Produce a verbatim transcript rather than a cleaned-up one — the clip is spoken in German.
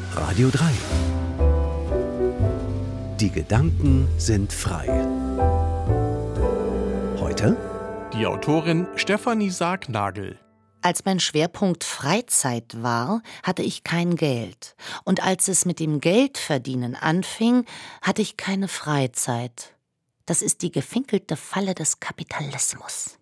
Radio drei. Die Gedanken sind frei. Heute die Autorin Stefanie Sargnagel. Als mein Schwerpunkt Freizeit war, hatte ich kein Geld. Und als es mit dem Geldverdienen anfing, hatte ich keine Freizeit. Das ist die gefinkelte Falle des Kapitalismus.